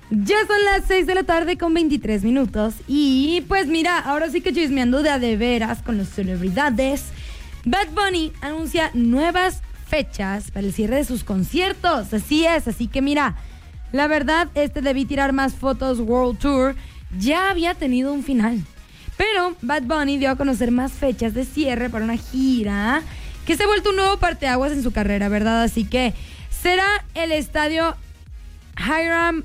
Ya son las 6 de la tarde con 23 minutos. Y pues mira, ahora sí que chismeando de a de veras con las celebridades. Bad Bunny anuncia nuevas fechas para el cierre de sus conciertos. Así es, así que mira, la verdad, Debí Tirar Más Fotos World Tour ya había tenido un final. Pero Bad Bunny dio a conocer más fechas de cierre para una gira que se ha vuelto un nuevo parteaguas en su carrera, ¿verdad? Así que será el estadio Hiram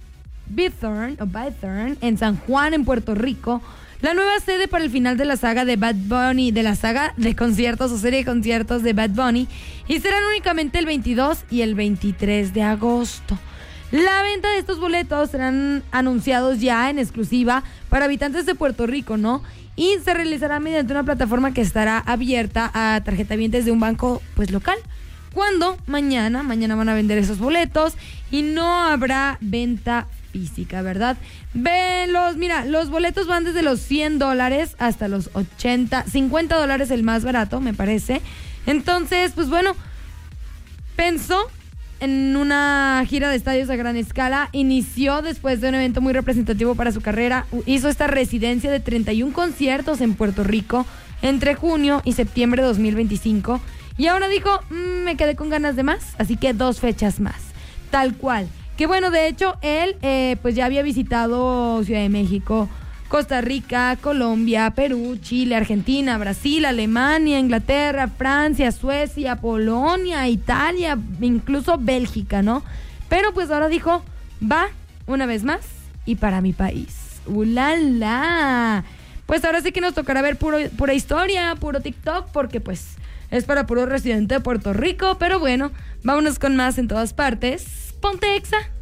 Bithorn en San Juan, en Puerto Rico, la nueva sede para el final de la saga de Bad Bunny, de la saga de conciertos o serie de conciertos de Bad Bunny, y serán únicamente el 22 y el 23 de agosto. La venta de estos boletos serán anunciados ya en exclusiva para habitantes de Puerto Rico, ¿no? Y se realizará mediante una plataforma que estará abierta a tarjetavientes de un banco, pues, local. Cuando mañana van a vender esos boletos y no habrá venta física, ¿verdad? Los boletos van desde los $100 hasta los $50 el más barato, me parece. Entonces, pues bueno, pensó en una gira de estadios a gran escala, inició después de un evento muy representativo para su carrera, hizo esta residencia de 31 conciertos en Puerto Rico entre junio y septiembre de 2025, y ahora dijo, me quedé con ganas de más, así que 2 fechas más, tal cual. Que bueno, de hecho, él pues ya había visitado Ciudad de México, Costa Rica, Colombia, Perú, Chile, Argentina, Brasil, Alemania, Inglaterra, Francia, Suecia, Polonia, Italia, incluso Bélgica, ¿no? Pero pues ahora dijo, va una vez más y para mi país. ¡Ulala! Pues ahora sí que nos tocará ver pura historia, puro TikTok, porque pues es para puro residente de Puerto Rico. Pero bueno, vámonos con más en todas partes. Ponte Exa.